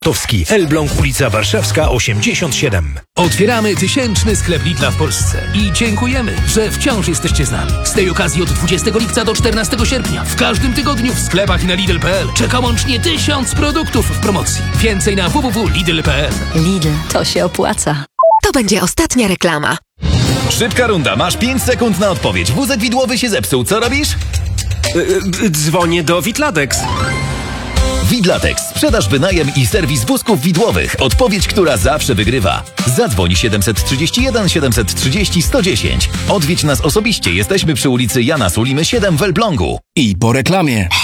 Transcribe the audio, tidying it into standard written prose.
Towski, Elbląg, ulica Warszawska 87. Otwieramy 1000 sklep Lidla w Polsce i dziękujemy, że wciąż jesteście z nami. Z tej okazji od 20 lipca do 14 sierpnia w każdym tygodniu w sklepach i na Lidl.pl czeka łącznie 1000 produktów w promocji. Więcej na www.lidl.pl. Lidl, to się opłaca. To będzie ostatnia reklama. Szybka runda, masz 5 sekund na odpowiedź. Wózek widłowy się zepsuł, co robisz? Dzwonię do Widlatex. Widlatex. Sprzedaż, wynajem i serwis wózków widłowych. Odpowiedź, która zawsze wygrywa. Zadzwoń 731 730 110. Odwiedź nas osobiście. Jesteśmy przy ulicy Jana Sulimy 7 w Elblągu. I po reklamie.